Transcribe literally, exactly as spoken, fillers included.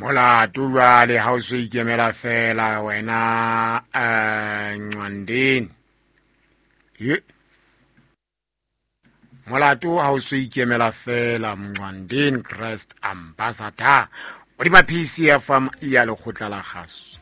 Molato jwale ha o se ikemela fela wena eh Ncwandeni. Ye. Molato ha o se ikemela fela Ncwandeni Christ Ambassador. O di ma P C F M ya lekgotla la kgaso.